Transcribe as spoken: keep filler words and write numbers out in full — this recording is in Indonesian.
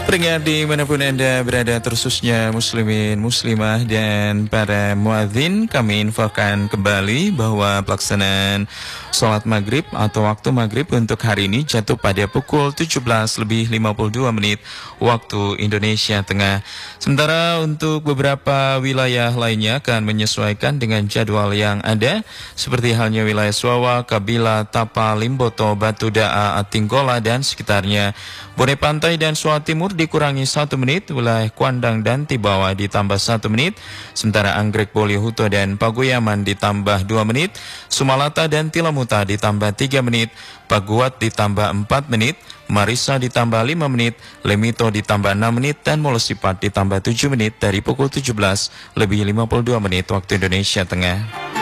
Pendengar dimanapun Anda berada, terkhususnya muslimin, muslimah, dan para muadzin, kami infokan kembali bahwa pelaksanaan sholat maghrib atau waktu maghrib untuk hari ini jatuh pada pukul tujuh belas lebih lima puluh dua menit waktu Indonesia Tengah. Sementara untuk beberapa wilayah lainnya akan menyesuaikan dengan jadwal yang ada, seperti halnya wilayah Suawa, Kabila, Tapa, Limboto, Batu Daa, Atinggola, dan sekitarnya. Bone Pantai dan Suwa Timur dikurangi satu menit, wilayah Kuandang dan Tibawa ditambah satu menit, sementara Anggrek, Bolihuto, dan Pagoyaman ditambah dua menit, Sumalata dan Tilamuta ditambah tiga menit, Paguat ditambah empat menit, Marisa ditambah lima menit, Lemito ditambah enam menit, dan Molosipat ditambah tujuh menit dari pukul tujuh belas lebih lima puluh dua menit waktu Indonesia Tengah.